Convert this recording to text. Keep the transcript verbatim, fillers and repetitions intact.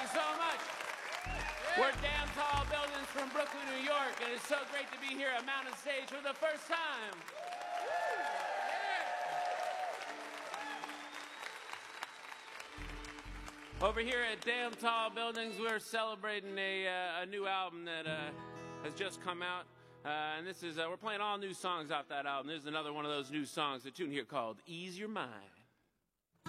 you so much. We're Damn Tall Buildings from Brooklyn, New York, and it's so great to be here at Mountain Stage for the first time. Over here at Damn Tall Buildings, we're celebrating a, uh, a new album that uh, has just come out. Uh, and this is, uh, we're playing all new songs off that album. This is another one of those new songs, a tune here called Ease Your Mind.